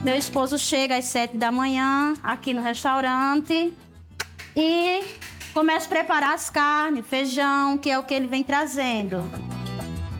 Meu esposo chega às 7 da manhã aqui no restaurante e começa a preparar as carnes, feijão, que é o que ele vem trazendo.